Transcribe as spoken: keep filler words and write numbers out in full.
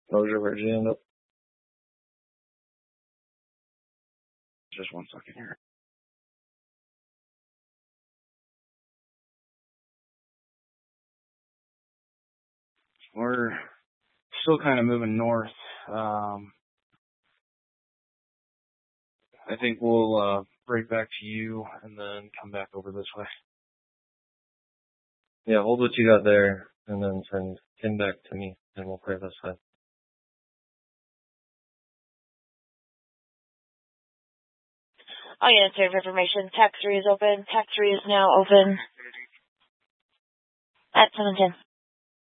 Moser, where'd you end up? Just one second here. We're still kind of moving north. Um, I think we'll uh, break back to you and then come back over this way. Yeah, hold what you got there and then send him back to me and we'll clear this way. Oh, yeah, serve information. Tax three is open. Tax three is now open at seven ten.